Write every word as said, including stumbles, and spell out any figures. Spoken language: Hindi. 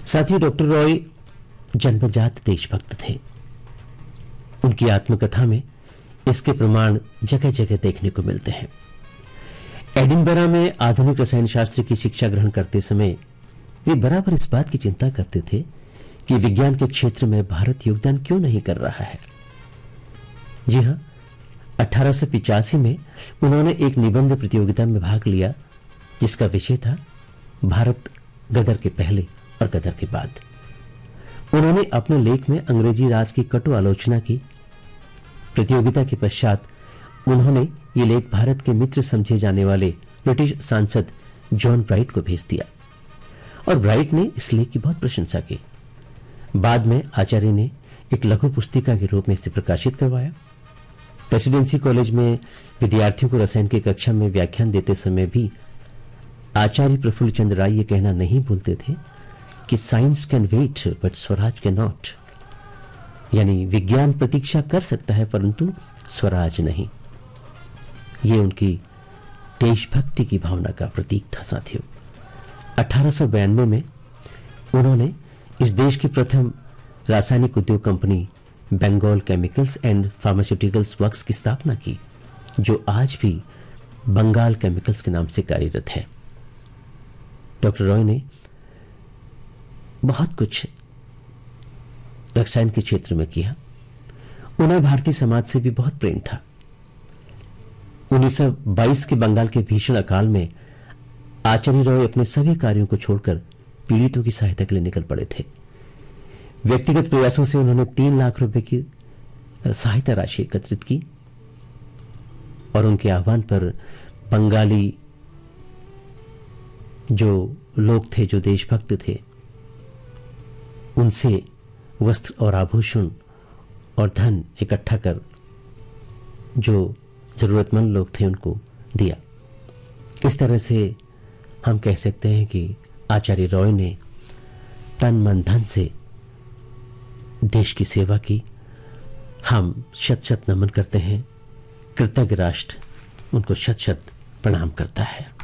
साथियों, डॉक्टर रॉय जन्मजात देशभक्त थे। उनकी आत्मकथा में इसके प्रमाण जगह जगह देखने को मिलते हैं। एडिनबरा में आधुनिक रसायन शास्त्र की शिक्षा ग्रहण करते समय वे बराबर इस बात की चिंता करते थे कि विज्ञान के क्षेत्र में भारत योगदान क्यों नहीं कर रहा है। जी हां, अठारह सौ पिचासी में उन्होंने एक निबंध प्रतियोगिता में भाग लिया जिसका विषय था भारत गदर के पहले और गदर के बाद। उन्होंने अपने लेख में अंग्रेजी राज की कटु आलोचना की। प्रतियोगिता के पश्चात उन्होंने ये लेख भारत के मित्र समझे जाने वाले ब्रिटिश सांसद जॉन ब्राइट को भेज दिया और ब्राइट ने इस लेख की बहुत प्रशंसा की। बाद में आचार्य ने एक लघु पुस्तिका के रूप में इसे प्रकाशित करवाया। प्रेसिडेंसी कॉलेज में विद्यार्थियों को रसायन की कक्षा में व्याख्यान देते समय भी आचार्य प्रफुल्ल चंद्र राय ये कहना नहीं भूलते थे कि science can wait but Swaraj can not, यानी विज्ञान प्रतीक्षा कर सकता है परंतु स्वराज नहीं। ये उनकी देशभक्ति की भावना का प्रतीक था। साथियों, अठारह सौ बयानवे में उन्होंने इस देश की प्रथम रासायनिक उद्योग company Bengal chemicals and pharmaceuticals works की स्थापना की, जो आज भी बंगाल केमिकल्स के नाम से कार्यरत है। डॉक्टर रॉय ने बहुत कुछ रसायन के क्षेत्र में किया। उन्हें भारतीय समाज से भी बहुत प्रेम था। उन्नीस सौ बाईस के बंगाल के भीषण अकाल में आचार्य रॉय अपने सभी कार्यों को छोड़कर पीड़ितों की सहायता के लिए निकल पड़े थे। व्यक्तिगत प्रयासों से उन्होंने तीन लाख रुपए की सहायता राशि एकत्रित की और उनके आह्वान पर बंगाली जो लोग थे, जो देशभक्त थे, उनसे वस्त्र और आभूषण और धन इकट्ठा कर जो जरूरतमंद लोग थे उनको दिया। इस तरह से हम कह सकते हैं कि आचार्य रॉय ने तन मन धन से देश की सेवा की। हम शत शत नमन करते हैं। कृतज्ञ राष्ट्र उनको शत शत प्रणाम करता है।